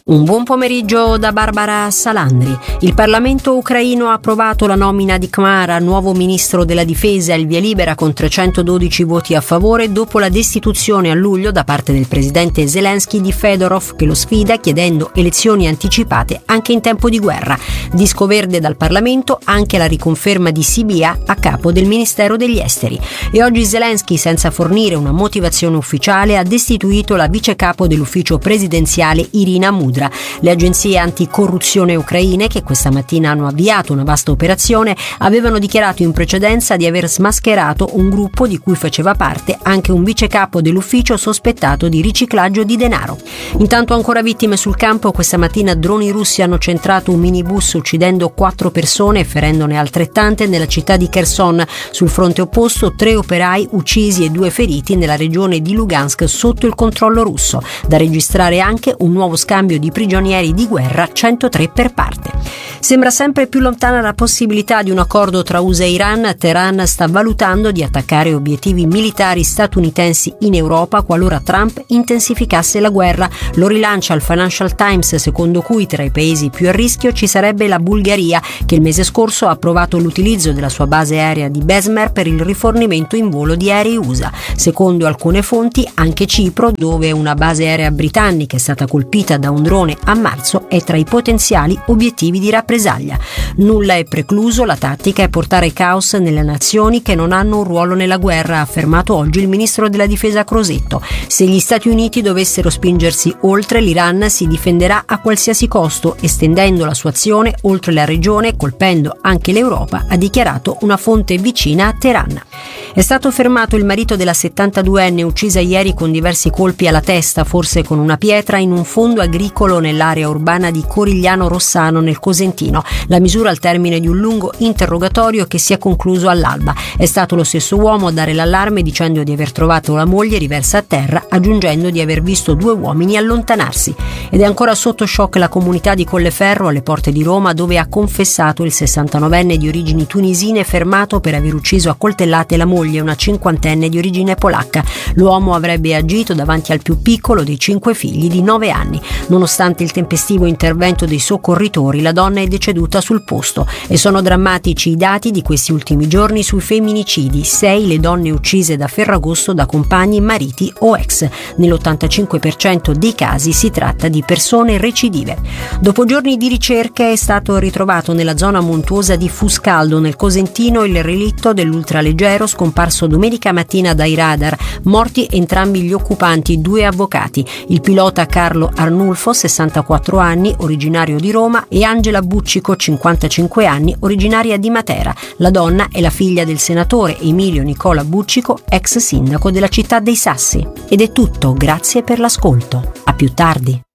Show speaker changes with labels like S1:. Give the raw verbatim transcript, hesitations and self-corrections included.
S1: Un buon pomeriggio da Barbara Salandri. Il Parlamento ucraino ha approvato la nomina di Kmara, nuovo ministro della difesa, il via libera con trecentododici voti a favore dopo la destituzione a luglio da parte del presidente Zelensky di Fedorov, che lo sfida chiedendo elezioni anticipate anche in tempo di guerra. Disco verde dal Parlamento anche la riconferma di Sybiha a capo del Ministero degli Esteri. E oggi Zelensky, senza fornire una motivazione ufficiale, ha destituito la vicecapo dell'ufficio presidenziale Irina Mudra. Le agenzie anticorruzione ucraine, che questa mattina hanno avviato una vasta operazione, avevano dichiarato in precedenza di aver smascherato un gruppo di cui faceva parte anche un vicecapo dell'ufficio sospettato di riciclaggio di denaro. Intanto ancora vittime sul campo. Questa mattina droni russi hanno centrato un minibus uccidendo quattro persone e ferendone altrettante nella città di Kherson. Sul fronte opposto tre operai uccisi e due feriti nella regione di Lugansk sotto il controllo russo. Da registrare anche un nuovo scambio di di prigionieri di guerra, centotré per parte. Sembra sempre più lontana la possibilità di un accordo tra U S A e Iran. Teheran sta valutando di attaccare obiettivi militari statunitensi in Europa qualora Trump intensificasse la guerra. Lo rilancia il Financial Times, secondo cui tra i paesi più a rischio ci sarebbe la Bulgaria, che il mese scorso ha approvato l'utilizzo della sua base aerea di Besmer per il rifornimento in volo di aerei U S A. Secondo alcune fonti, anche Cipro, dove una base aerea britannica è stata colpita da un drone a marzo, è tra i potenziali obiettivi di rappresaglia. Nulla è precluso, la tattica è portare caos nelle nazioni che non hanno un ruolo nella guerra, ha affermato oggi il ministro della difesa Crosetto. Se gli Stati Uniti dovessero spingersi oltre, l'Iran si difenderà a qualsiasi costo, estendendo la sua azione oltre la regione, colpendo anche l'Europa, ha dichiarato una fonte vicina a Teheran. È stato fermato il marito della settantaduenne uccisa ieri con diversi colpi alla testa, forse con una pietra, in un fondo agricolo nell'area urbana di Corigliano Rossano nel Cosentino. La misura al termine di un lungo interrogatorio che si è concluso all'alba. È stato lo stesso uomo a dare l'allarme dicendo di aver trovato la moglie riversa a terra, aggiungendo di aver visto due uomini allontanarsi. Ed è ancora sotto shock la comunità di Colleferro alle porte di Roma, dove ha confessato il sessantanovenne di origini tunisine fermato per aver ucciso a coltellate la moglie, una cinquantenne di origine polacca. L'uomo avrebbe agito davanti al più piccolo dei cinque figli di nove anni. Nonostante il tempestivo intervento dei soccorritori, la donna è deceduta sul posto e sono drammatici i dati di questi ultimi giorni sui femminicidi. Sei le donne uccise da Ferragosto da compagni, mariti o ex. Nell'ottantacinque per cento dei casi si tratta di persone recidive. Dopo giorni di ricerche è stato ritrovato nella zona montuosa di Fuscaldo, nel Cosentino, il relitto dell'ultraleggero scomparso domenica mattina dai radar. Morti entrambi gli occupanti, due avvocati, il pilota Carlo Arnulfo, sessantaquattro anni, originario di Roma, e Angela Buccico, cinquantacinque anni, originaria di Matera. La donna è la figlia del senatore Emilio Nicola Buccico, ex sindaco della città dei Sassi. Ed è tutto, grazie per l'ascolto. A più tardi.